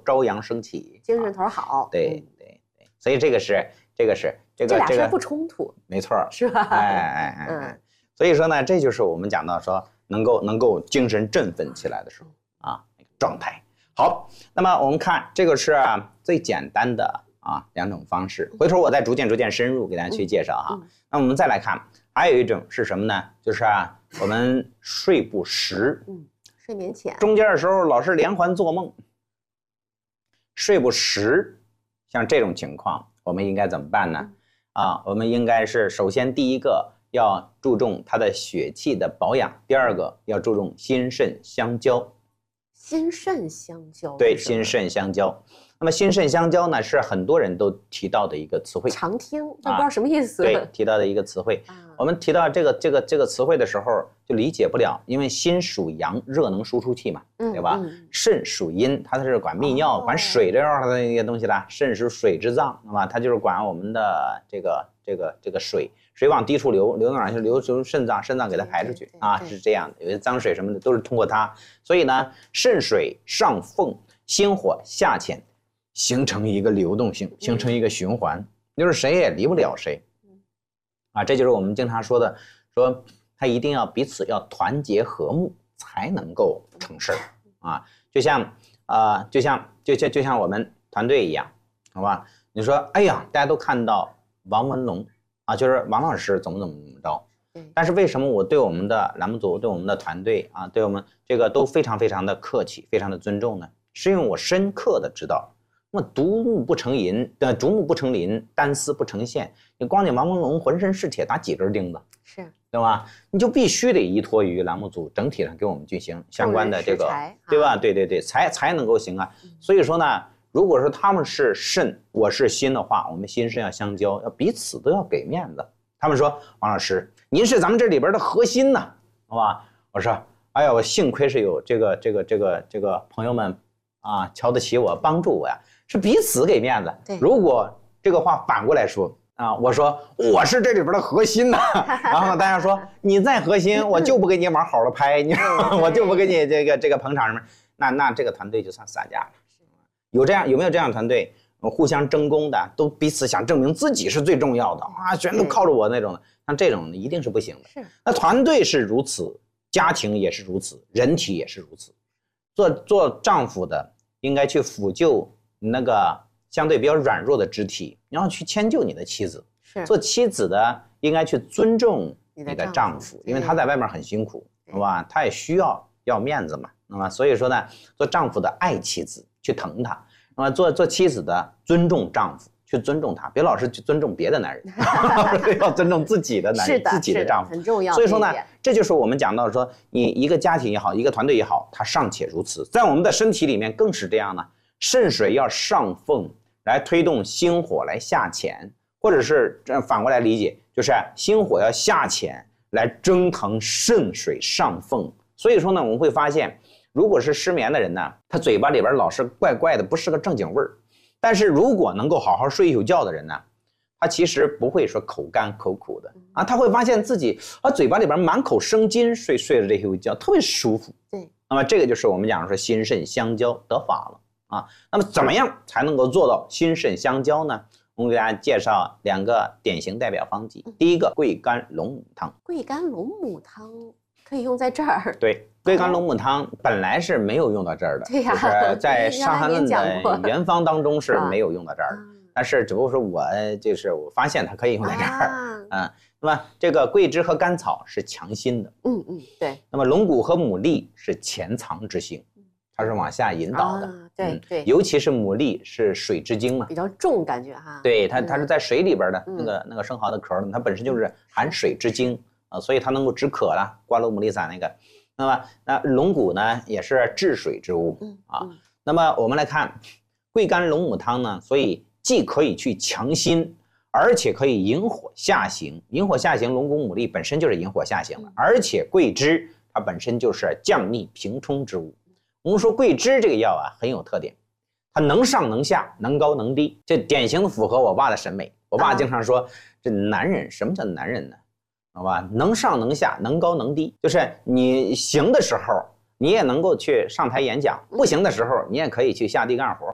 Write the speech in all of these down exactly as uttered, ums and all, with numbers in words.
朝阳升起， 精神头好。 对对对，所以这个是这个是这个这俩这个不冲突， 没错， 是吧？ 哎哎哎哎，所以说呢，这就是我们讲到说能够能够精神振奋起来的时候啊状态。好，那么我们看这个是最简单的啊两种方式，回头我再逐渐逐渐深入给大家去介绍哈。那我们再来看，还有一种是什么呢？就是啊我们睡不实， 嗯，睡眠浅， 中间的时候老是连环做梦，睡不实，像这种情况，我们应该怎么办呢？啊，我们应该是首先第一个要注重它的血气的保养，第二个要注重心肾相交。 心肾相交， 对，心肾相交。那么心肾相交呢，是很多人都提到的一个词汇， 常听，都不知道什么意思。 啊、对，提到的一个词汇。啊、我们提到这个这个这个词汇的时候，就理解不了，因为心属阳，热能输出气嘛，嗯、对吧？嗯、肾属阴，它是管泌尿、哦、管水这样的一些东西的。肾是水之脏，那么它就是管我们的这个这个这个水。水往低处流，流到哪去？流出肾脏，肾脏给它排出去啊，是这样的。有些脏水什么的都是通过它，所以呢，肾水上奉，心火下潜，形成一个流动性，形成一个循环，就是谁也离不了谁啊。这就是我们经常说的，说它一定要彼此要团结和睦，才能够成事儿啊。就像啊、呃，就像就像就像我们团队一样，好吧？你说，哎呀，大家都看到王文龙。啊，就是王老师怎么怎么怎么着，但是为什么我对我们的栏目组、对我们的团队啊，对我们这个都非常非常的客气，非常的尊重呢？是因为我深刻的知道，那么独木不成林，呃，竹木不成林，单丝不成线。你光你王文龙浑身是铁，打几根钉子？ 是， 对吧？你就必须得依托于栏目组整体上给我们进行相关的这个，对吧？对对对，才才能够行啊。所以说呢。如果说他们是肾，我是心的话，我们心肾要相交，要彼此都要给面子。他们说王老师，您是咱们这里边的核心呐，好吧？我说，哎呀，我幸亏是有这个这个这个这个朋友们啊，瞧得起我，帮助我呀，是彼此给面子。 对， 如果这个话反过来说啊，我说我是这里边的核心呐，然后大家说你再核心，我就不给你往好了拍，你我就不给你这个这个捧场什么，那那这个团队就算散架了。有这样有没有这样的团队，互相争功的，都彼此想证明自己是最重要的啊，全都靠着我那种的，像这种一定是不行的。 是， 那团队是如此，家庭也是如此，人体也是如此。做做丈夫的应该去抚救那个相对比较软弱的肢体，然后去迁就你的妻子。 是， 做妻子的应该去尊重你的丈夫，因为他在外面很辛苦，是吧？他也需要要面子嘛，那么所以说呢，做丈夫的爱妻子。去疼他，那么做做妻子的尊重丈夫，去尊重他，别老是去尊重别的男人，要尊重自己的男人，自己的丈夫很重要。 所以说呢，这就是我们讲到说，你一个家庭也好，一个团队也好，它尚且如此，在我们的身体里面更是这样呢。肾水要上奉，来推动心火来下潜，或者是这反过来理解，就是心火要下潜来蒸腾肾水上奉。所以说呢，我们会发现。如果是失眠的人呢，他嘴巴里边老是怪怪的，不是个正经味儿。但是如果能够好好睡一宿觉的人呢，他其实不会说口干口苦的啊，他会发现自己啊嘴巴里边满口生津，睡睡了这宿觉特别舒服。 对， 那么这个就是我们讲说心肾相交得法了啊。那么怎么样才能够做到心肾相交呢？我们给大家介绍两个典型代表方剂。第一个桂干龙母汤。 桂干龙母汤可以用在这儿。 对。桂干龙母汤本来是没有用到这儿的， 对呀、 就是在《伤寒论》的原方当中是没有用到这儿的，但是只不过说我就是我发现它可以用在这儿，啊、嗯，那么这个桂枝和甘草是强心的， 嗯嗯，对， 那么龙骨和牡蛎是潜藏之性，它是往下引导的， 啊、对对、 嗯，尤其是牡蛎是水之精嘛， 比较重感觉哈， 对它它是在水里边的、嗯、那个那个生蚝的壳呢，它本身就是含水之精啊、呃，所以它能够止渴了，瓜蒌牡蛎散那个。那么，那龙骨呢，也是治水之物啊。嗯嗯、那么我们来看桂干龙母汤呢，所以既可以去强心，而且可以引火下行。引火下行，龙骨牡蛎本身就是引火下行的，而且桂枝它本身就是降逆平冲之物。我们说桂枝这个药啊，很有特点，它能上能下，能高能低，这典型的符合我爸的审美。我爸经常说，啊、这男人什么叫男人呢？好吧，能上能下，能高能低，就是你行的时候，你也能够去上台演讲；不行的时候，你也可以去下地干活。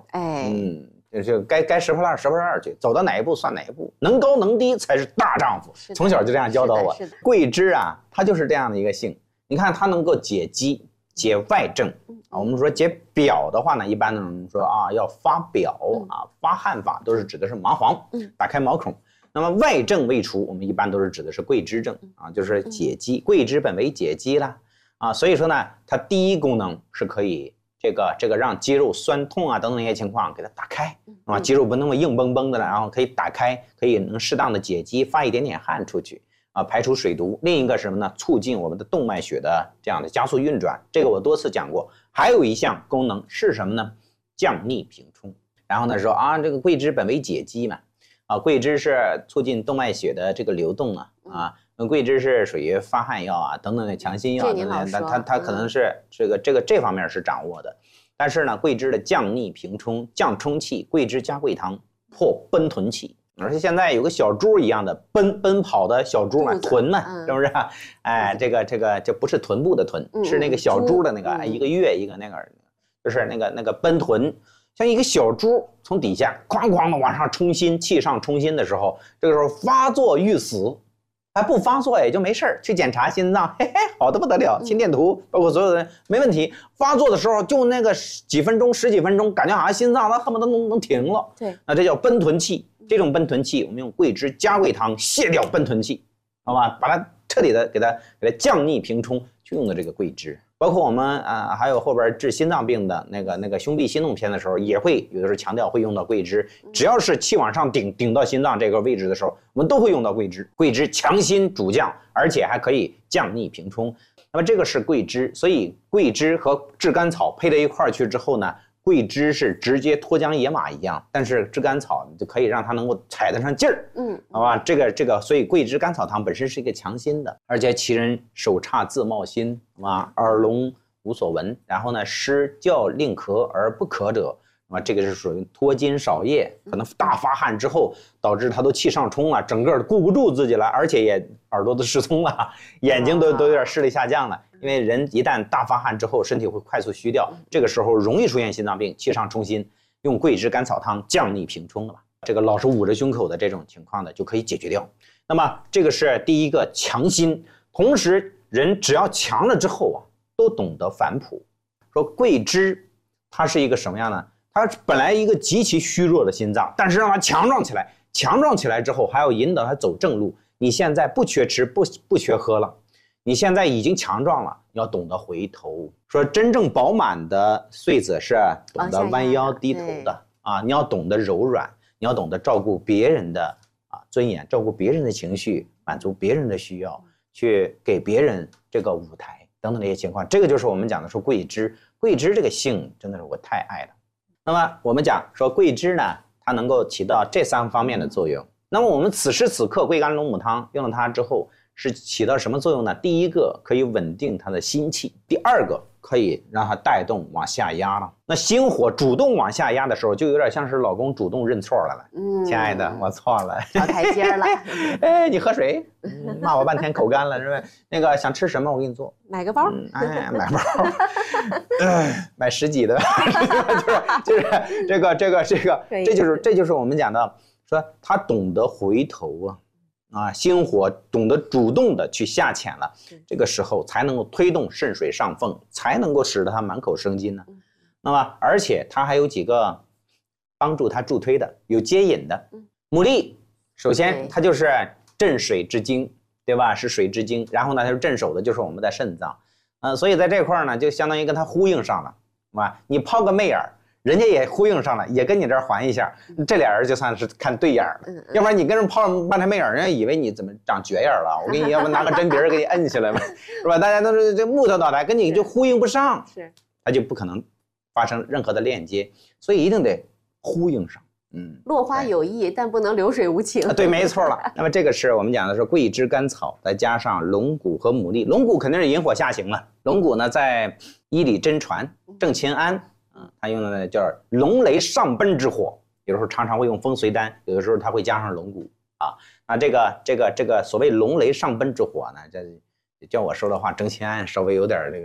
哎， 嗯，就是该该拾破烂拾破烂去，走到哪一步算哪一步，能高能低才是大丈夫。从小就这样教导我。桂枝啊，它就是这样的一个性。你看它能够解肌、解外症啊。我们说解表的话呢，一般的人说啊要发表啊，发汗法都是指的是麻黄，打开毛孔。那么外症未除，我们一般都是指的是桂枝症啊，就是解肌。桂枝本为解肌啦啊，所以说呢，它第一功能是可以。这个这个让肌肉酸痛啊等等一些情况给它打开啊，肌肉不那么硬绷绷的了，然后可以打开，可以能适当的解肌，发一点点汗出去啊，排除水毒。另一个什么呢？促进我们的动脉血的这样的加速运转，这个我多次讲过。还有一项功能是什么呢？降逆平冲。然后呢说啊，这个桂枝本为解肌嘛，啊，桂枝是促进动脉血的这个流动啊啊。桂枝是属于发汗药啊，等等的强心药，它它它可能是这个这个这方面是掌握的，但是呢，桂枝的降逆平冲、降冲气，桂枝加桂糖破奔豚气，而且现在有个小猪一样的奔奔跑的小猪嘛，豚嘛，是不是？哎，这个这个就不是臀部的臀，是那个小猪的那个，一个月一个那个，就是那个那个奔豚。像一个小猪从底下哐哐的往上冲心，气上冲心的时候，这个时候发作欲死。还不发作也就没事儿，去检查心脏，嘿嘿，好的不得了，心电图包括所有的人没问题。发作的时候就那个几分钟、十几分钟，感觉好像心脏它恨不得能能停了。 对， 那这叫奔豚气。这种奔豚气，我们用桂枝加桂糖泻掉奔豚气，好吧，把它彻底的给它给它降逆平冲，去用的这个桂枝。包括我们啊、呃，还有后边治心脏病的那个那个胸壁心动篇的时候，也会有的时候强调会用到桂枝。只要是气往上顶顶到心脏这个位置的时候，我们都会用到桂枝。桂枝强心主降，而且还可以降逆平冲。那么这个是桂枝，所以桂枝和炙甘草配在一块儿去之后呢，桂枝是直接脱缰野马一样，但是炙甘草就可以让它能够踩得上劲儿，嗯，好吧，这个这个，所以桂枝甘草汤本身是一个强心的，而且其人手刹自冒心，好吧，耳聋无所闻，然后呢，施教令咳而不咳者，啊，这个是属于脱筋少液，可能大发汗之后导致他都气上冲了，整个顾不住自己了，而且也耳朵都失聪了，眼睛都都有点视力下降了。因为人一旦大发汗之后，身体会快速虚掉，这个时候容易出现心脏病，气上冲心，用桂枝甘草汤降逆平冲了吧，这个老是捂着胸口的这种情况的就可以解决掉。那么这个是第一个强心，同时人只要强了之后啊，都懂得反哺。说桂枝它是一个什么样呢？它本来一个极其虚弱的心脏，但是让它强壮起来，强壮起来之后还要引导它走正路。你现在不缺吃，不不缺喝了。你现在已经强壮了，你要懂得回头。说真正饱满的穗子是懂得弯腰低头的啊，你要懂得柔软，你要懂得照顾别人的啊尊严，照顾别人的情绪，满足别人的需要，去给别人这个舞台等等这些情况。这个就是我们讲的说桂枝，桂枝这个性真的是我太爱了。那么我们讲说桂枝呢，它能够起到这三方面的作用。那么我们此时此刻桂甘龙母汤用了它之后，是起到什么作用呢？第一个可以稳定他的心气，第二个可以让他带动往下压了。那心火主动往下压的时候，就有点像是老公主动认错了了。嗯，亲爱的，我错了， 找台阶了。 哎，你喝水，嗯、骂我半天口干了是吧？那个想吃什么，我给你做， 买个包。 嗯、哎，买包，呃，买十几的，就是就是这个这个这个，这就是这就是我们讲的，说他懂得回头啊。啊，心火懂得主动的去下潜了，这个时候才能够推动肾水上奉，才能够使得它满口生津呢。那么，而且它还有几个帮助它助推的，有接引的。牡蛎，首先它就是镇水之精，对吧？是水之精。然后呢，它是镇守的，就是我们的肾脏。嗯、呃，所以在这块呢，就相当于跟它呼应上了，啊，你抛个媚眼儿。人家也呼应上了，也跟你这儿还一下，这俩人就算是看对眼了。嗯、要不然你跟人抛半天媚眼，人家以为你怎么长绝眼了。我给你要不拿个针鼻儿给你摁起来吧，是吧？大家都是这木头脑袋，跟你就呼应不上，是，他就不可能发生任何的链接，所以一定得呼应上。嗯， 落花有意，但不能流水无情。 啊、对，没错了。那么这个是我们讲的是桂枝甘草，再加上龙骨和牡蛎。龙骨肯定是引火下行了。龙骨呢，在医理真传郑勤安。他用的叫龙雷上奔之火，有的时候常常会用风随丹，有的时候他会加上龙骨啊。那这个这个这个所谓龙雷上奔之火呢，这叫我说的话，郑勤安稍微有点这个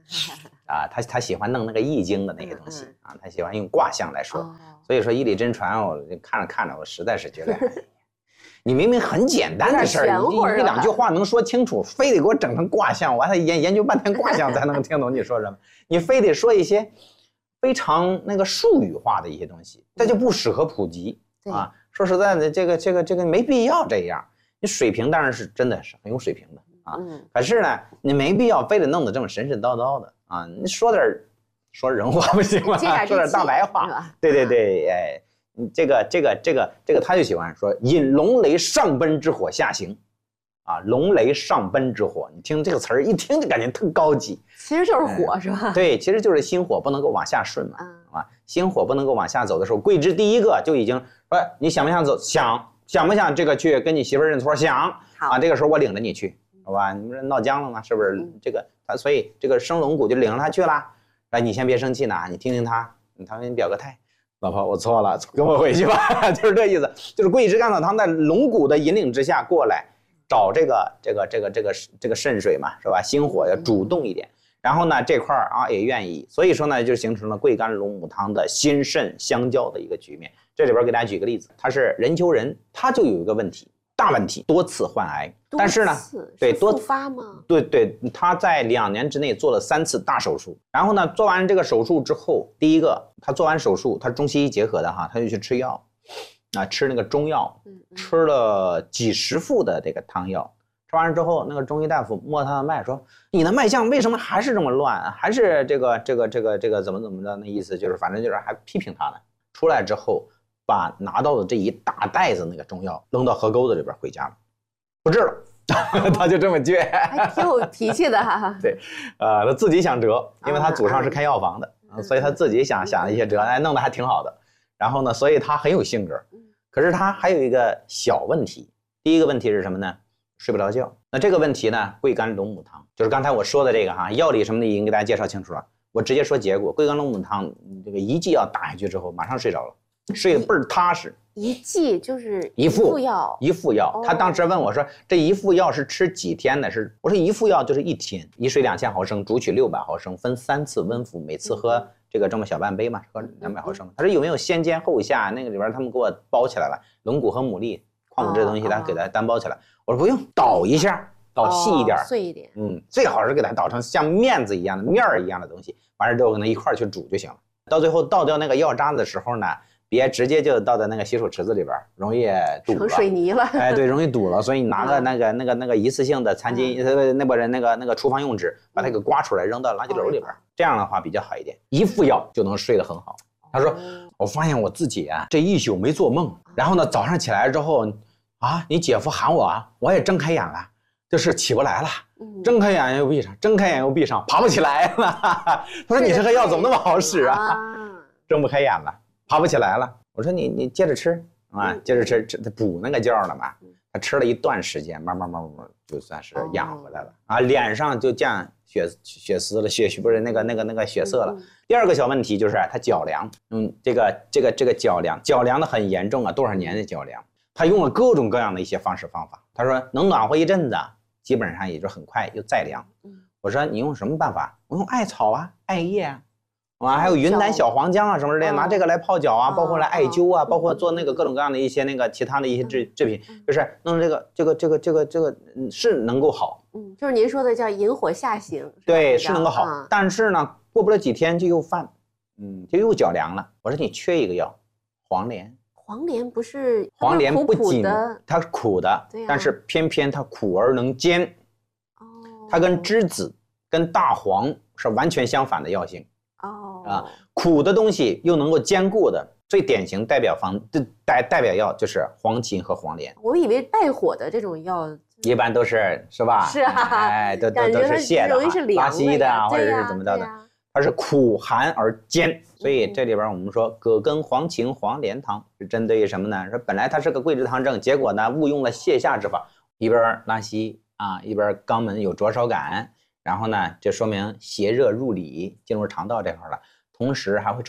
啊，他他喜欢弄那个易经的那个东西啊，他喜欢用卦象来说。所以说一理真传，我看着看着，我实在是觉得，你明明很简单的事儿，一两句话能说清楚，非得给我整成卦象，我还得研研究半天卦象才能听懂你说什么。你非得说一些非常那个术语化的一些东西，这就不适合普及啊。说实在的，这个这个这个没必要这样。你水平当然是真的是很有水平的啊，嗯、可是呢，你没必要非得弄得这么神神叨叨的啊。你说点说人话不行吗？说点大白话。对对对，哎，这个这个这个这个他就喜欢说引龙雷上奔之火下行，啊，龙雷上奔之火，你听这个词儿一听就感觉特高级。 其实就是火、嗯、是吧？ 对，其实就是心火不能够往下顺嘛，嗯、啊，心火不能够往下走的时候，桂枝第一个就已经说你想不想走？想。想不想这个去跟你媳妇认错？想啊，这个时候我领着你去，好吧？你们闹僵了吗？是不是？嗯、这个他所以这个生龙骨就领着他去了。哎，你先别生气呢，你听听他，他给你表个态。老婆，我错了，跟我回去吧，就是这意思。就是桂枝甘草汤在龙骨的引领之下过来，找这个这个这个这个这个肾水嘛，是吧？心火要主动一点。然后呢，这块儿啊也愿意，所以说呢，就形成了桂甘龙母汤的心肾相交的一个局面。这里边给大家举个例子，他是任丘人，他就有一个问题，大问题，多次患癌，但是呢，对多复发吗？ 对对，他在两年之内做了三次大手术，然后呢，做完这个手术之后，第一个他做完手术，他中西医结合的哈，他就去吃药，啊，吃那个中药，吃了几十副的这个汤药。吃完之后，那个中医大夫摸他的脉说：“你的脉象为什么还是这么乱？还是这个这个这个这个怎么怎么着？那意思就是，反正就是还批评他呢。”出来之后，把拿到的这一大袋子那个中药扔到河沟子里边回家了，不治了。他就这么倔， 还挺有脾气的哈。 对，呃，他自己想辙，因为他祖上是开药房的，啊、所以他自己想想一些辙，哎，弄得还挺好的。然后呢，所以他很有性格。可是他还有一个小问题，第一个问题是什么呢？睡不着觉。那这个问题呢，桂甘龙母汤，就是刚才我说的这个哈，药理什么的已经给大家介绍清楚了。我直接说结果，桂甘龙母汤这个一剂药打下去之后，马上睡着了，睡得倍儿踏实。 一剂就是一副药， 一副药。他当时问我说：“这一副药是吃几天的？”是我说一副药就是一天，一水两千毫升，煮取六百毫升，分三次温服，每次喝这个这么小半杯嘛，喝两百毫升。他说有没有先煎后下？那个里边他们给我包起来了，龙骨和牡蛎、矿物质的东西，他给他单包起来。我说不用，捣一下，捣细一点， 哦、碎一点。 嗯，最好是给它捣成像面子一样的面儿一样的东西，完事之后跟它一块儿去煮就行了。到最后倒掉那个药渣子的时候呢，别直接就倒在那个洗手池子里边，容易堵了， 成水泥了。 哎，对，容易堵了。所以你拿个那个那个那个一次性的餐巾，嗯、那不是那个那个厨房用纸，把它给刮出来，扔到垃圾篓里边，嗯、这样的话比较好一点。一副药就能睡得很好。他说，我发现我自己啊，这一宿没做梦，然后呢，早上起来之后。啊，你姐夫喊我啊，我也睁开眼了，就是起不来了，睁开眼又闭上，睁开眼又闭上，爬不起来了。他说你这个药怎么那么好使啊？睁不开眼了，爬不起来了。我说你你接着吃啊，接着吃，这补那个觉了嘛。他吃了一段时间，慢慢慢慢就算是养回来了啊，脸上就见血血丝了，血不是那个那个那个血色了。第二个小问题就是他脚凉，嗯，这个这个这个脚凉，脚凉的很严重啊，多少年的脚凉。他用了各种各样的一些方式方法，他说能暖和一阵子，基本上也就很快又再凉。我说你用什么办法？我用艾草啊、艾叶啊，啊还有云南小黄姜啊什么之类的，拿这个来泡脚啊，包括来艾灸啊，包括做那个各种各样的一些那个其他的一些制制品，就是弄这个这个这个这个这个是能够好。 嗯，就是您说的叫引火下行。 对，是能够好，但是呢，过不了几天就又犯，嗯，就又脚凉了。我说你缺一个药，黄连。 黄连不是黄连不仅它是苦的，啊、但是偏偏它苦而能煎。哦，它跟栀子、跟大黄是完全相反的药性。哦，啊，苦的东西又能够兼顾的，最典型代表方代代表药就是黄芩和黄连。 我以为带火的这种药一般都是是吧？ 是啊， 哎，都都都是泻的、拉稀的啊，或者是怎么着的。它是苦寒而兼，所以这里边我们说葛根黄芩黄连汤是针对于什么呢？说本来它是个桂枝汤症，结果呢误用了泻下之法，一边拉稀啊，一边肛门有灼烧感，然后呢这说明邪热入里进入肠道这块了，同时还会喘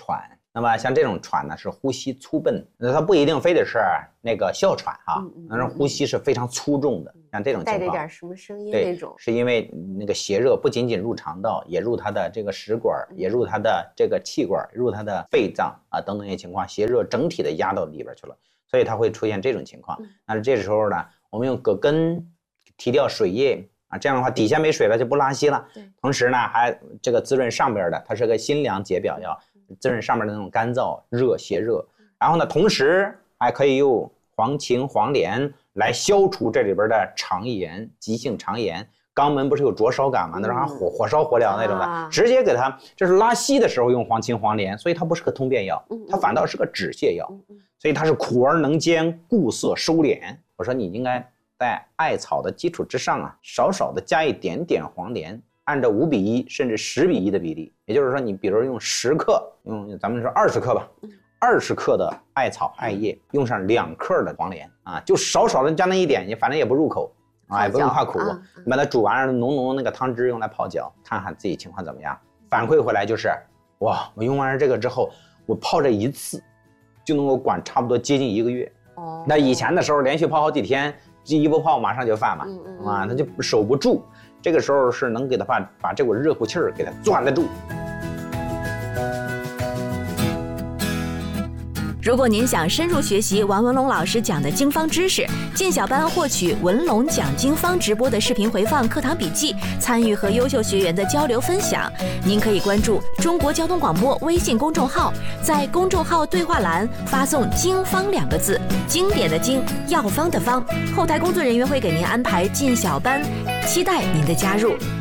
那么像这种喘呢，是呼吸粗笨，那它不一定非得是那个哮喘哈，那种呼吸是非常粗重的，像这种情况带着点什么声音那种， 是因为那个邪热不仅仅入肠道，也入它的这个食管，也入它的这个气管，入它的肺脏啊等等一些情况，邪热整体的压到里边去了，所以它会出现这种情况。但是这时候呢，我们用葛根提掉水液啊，这样的话底下没水了就不拉稀了，同时呢还这个滋润上边的，它是个辛凉解表药。滋润上面的那种干燥热邪热，然后呢，同时还可以用黄芩、黄连来消除这里边的肠炎、急性肠炎。肛门不是有灼烧感吗？那时候还火火烧火燎那种的，啊、直接给它，这是拉稀的时候用黄芩、黄连，所以它不是个通便药，它反倒是个止泻药，所以它是苦而能兼，固涩收敛。我说你应该在艾草的基础之上啊，少少的加一点点黄连。按照五比一甚至十比一的比例，也就是说，你比如用十克，用咱们说二十克吧，二十克的艾草艾叶，用上两克的黄连啊，就少少的加那一点，你反正也不入口啊，也不用怕苦，啊、你把它煮完，浓浓的那个汤汁用来泡脚，看看自己情况怎么样。反馈回来就是，哇，我用完这个之后，我泡这一次就能够管差不多接近一个月。哦，那以前的时候连续泡好几天，这一不泡马上就犯嘛，嗯嗯啊，它就守不住。这个时候是能给它把把这股热乎气儿给它攥得住。 如果您想深入学习王文龙老师讲的经方知识，进小班获取文龙讲经方直播的视频回放、课堂笔记，参与和优秀学员的交流分享，您可以关注中国交通广播微信公众号，在公众号对话栏发送“经方”两个字，经典的经，药方的方，后台工作人员会给您安排进小班，期待您的加入。